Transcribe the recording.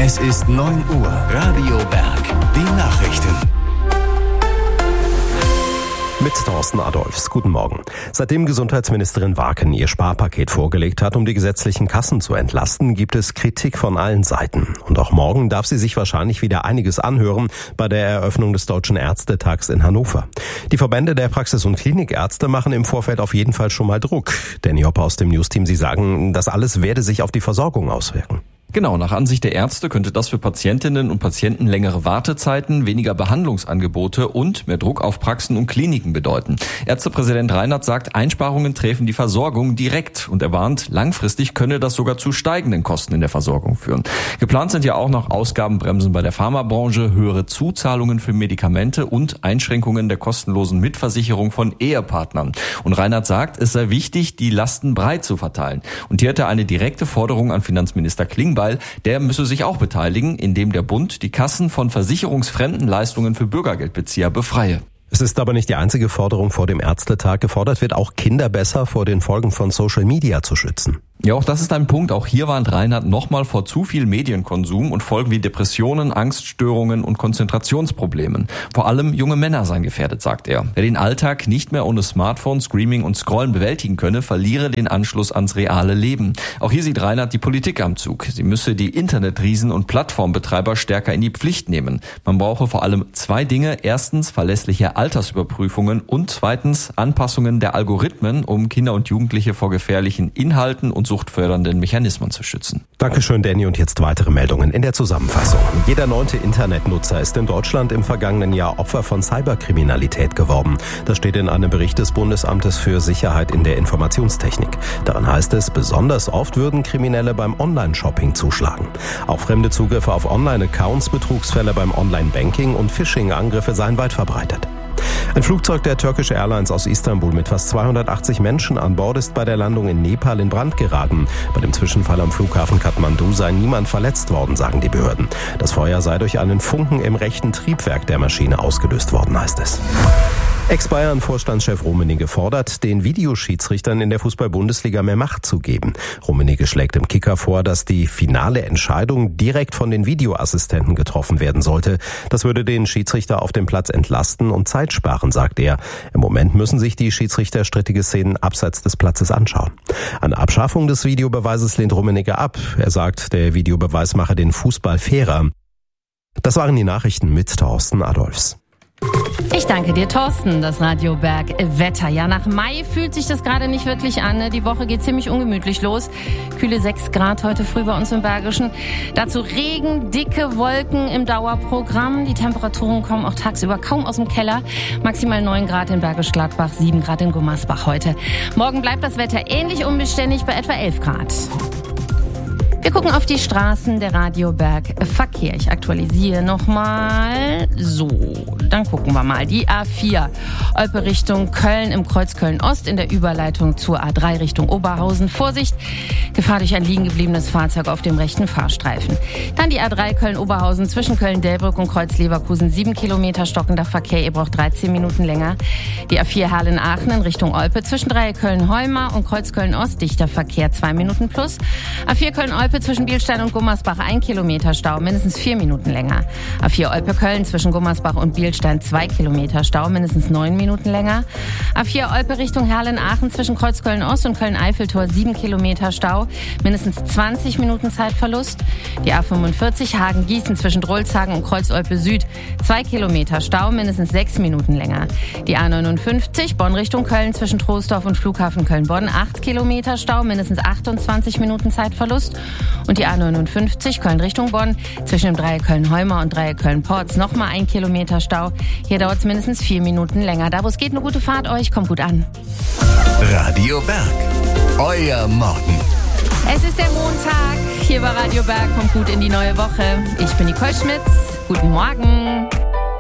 Es ist 9 Uhr. Radio Berg. Die Nachrichten. Mit Thorsten Adolphs. Guten Morgen. Seitdem Gesundheitsministerin Warken ihr Sparpaket vorgelegt hat, um die gesetzlichen Kassen zu entlasten, gibt es Kritik von allen Seiten. Und auch morgen darf sie sich wahrscheinlich wieder einiges anhören bei der Eröffnung des Deutschen Ärztetags in Hannover. Die Verbände der Praxis- und Klinikärzte machen im Vorfeld auf jeden Fall schon mal Druck. Danny Hoppe aus dem News-Team, Sie sagen, das alles werde sich auf die Versorgung auswirken. Genau, nach Ansicht der Ärzte könnte das für Patientinnen und Patienten längere Wartezeiten, weniger Behandlungsangebote und mehr Druck auf Praxen und Kliniken bedeuten. Ärztepräsident Reinhardt sagt, Einsparungen treffen die Versorgung direkt und er warnt, langfristig könne das sogar zu steigenden Kosten in der Versorgung führen. Geplant sind ja auch noch Ausgabenbremsen bei der Pharmabranche, höhere Zuzahlungen für Medikamente und Einschränkungen der kostenlosen Mitversicherung von Ehepartnern. Und Reinhardt sagt, es sei wichtig, die Lasten breit zu verteilen. Und hier hat er eine direkte Forderung an Finanzminister Klingbeil. Der müsse sich auch beteiligen, indem der Bund die Kassen von versicherungsfremden Leistungen für Bürgergeldbezieher befreie. Es ist aber nicht die einzige Forderung vor dem Ärztetag. Gefordert wird auch, Kinder besser vor den Folgen von Social Media zu schützen. Ja, auch das ist ein Punkt. Auch hier warnt Reinhardt nochmal vor zu viel Medienkonsum und Folgen wie Depressionen, Angststörungen und Konzentrationsproblemen. Vor allem junge Männer seien gefährdet, sagt er. Wer den Alltag nicht mehr ohne Smartphone, Streaming und Scrollen bewältigen könne, verliere den Anschluss ans reale Leben. Auch hier sieht Reinhardt die Politik am Zug. Sie müsse die Internetriesen und Plattformbetreiber stärker in die Pflicht nehmen. Man brauche vor allem 2 Dinge. Erstens verlässliche Altersüberprüfungen und zweitens Anpassungen der Algorithmen, um Kinder und Jugendliche vor gefährlichen Inhalten und suchtfördernden Mechanismen zu schützen. Dankeschön, Danny. Und jetzt weitere Meldungen in der Zusammenfassung. Jeder 9. Internetnutzer ist in Deutschland im vergangenen Jahr Opfer von Cyberkriminalität geworden. Das steht in einem Bericht des Bundesamtes für Sicherheit in der Informationstechnik. Darin heißt es, besonders oft würden Kriminelle beim Online-Shopping zuschlagen. Auch fremde Zugriffe auf Online-Accounts, Betrugsfälle beim Online-Banking und Phishing-Angriffe seien weit verbreitet. Ein Flugzeug der Turkish Airlines aus Istanbul mit fast 280 Menschen an Bord ist bei der Landung in Nepal in Brand geraten. Bei dem Zwischenfall am Flughafen Kathmandu sei niemand verletzt worden, sagen die Behörden. Das Feuer sei durch einen Funken im rechten Triebwerk der Maschine ausgelöst worden, heißt es. Ex-Bayern-Vorstandschef Rummenigge fordert, den Videoschiedsrichtern in der Fußball-Bundesliga mehr Macht zu geben. Rummenigge schlägt im Kicker vor, dass die finale Entscheidung direkt von den Videoassistenten getroffen werden sollte. Das würde den Schiedsrichter auf dem Platz entlasten und Zeit sparen, sagt er. Im Moment müssen sich die Schiedsrichter strittige Szenen abseits des Platzes anschauen. Eine Abschaffung des Videobeweises lehnt Rummenigge ab. Er sagt, der Videobeweis mache den Fußball fairer. Das waren die Nachrichten mit Thorsten Adolphs. Ich danke dir, Thorsten. Das Radio Berg Wetter. Ja, nach Mai fühlt sich das gerade nicht wirklich an. Die Woche geht ziemlich ungemütlich los. Kühle 6 Grad heute früh bei uns im Bergischen. Dazu Regen, dicke Wolken im Dauerprogramm. Die Temperaturen kommen auch tagsüber kaum aus dem Keller. Maximal 9 Grad in Bergisch Gladbach, 7 Grad in Gummersbach heute. Morgen bleibt das Wetter ähnlich unbeständig bei etwa 11 Grad. Wir gucken auf die Straßen der Radio Berg Verkehr. Ich aktualisiere nochmal. So, dann gucken wir mal. Die A4, Olpe Richtung Köln im Kreuz Köln-Ost in der Überleitung zur A3 Richtung Oberhausen. Vorsicht, Gefahr durch ein liegen gebliebenes Fahrzeug auf dem rechten Fahrstreifen. Dann die A3 Köln-Oberhausen zwischen Köln-Delbrück und Kreuz Leverkusen. 7 Kilometer stockender Verkehr, ihr braucht 13 Minuten länger. Die A4 Herlen-Aachen in Richtung Olpe zwischen Dreieck Köln-Heumar und Kreuz Köln-Ost. Dichter Verkehr, 2 Minuten plus. A4 Köln-Olpe zwischen Bielstein und Gummersbach 1 Kilometer Stau, mindestens 4 Minuten länger. A4 Olpe-Köln zwischen Gummersbach und Bielstein 2 Kilometer Stau, mindestens 9 Minuten länger. A4 Olpe Richtung Herlen-Aachen zwischen Kreuz Köln-Ost und Köln-Eiffeltor 7 Kilometer Stau, mindestens 20 Minuten Zeitverlust. Die A45 Hagen-Gießen zwischen Drolshagen und Kreuz-Olpe Süd 2 Kilometer Stau, mindestens 6 Minuten länger. Die A59 Bonn Richtung Köln zwischen Troisdorf und Flughafen Köln-Bonn 8 Kilometer Stau, mindestens 28 Minuten Zeitverlust. Und die A59 Köln Richtung Bonn zwischen dem Dreieck Köln-Heumar und Dreieck Köln-Porz nochmal 1 Kilometer Stau. Hier dauert es mindestens 4 Minuten länger. Da wo es geht, eine gute Fahrt euch. Kommt gut an. Radio Berg. Euer Morgen. Es ist der Montag. Hier bei Radio Berg. Kommt gut in die neue Woche. Ich bin Nicole Schmitz. Guten Morgen.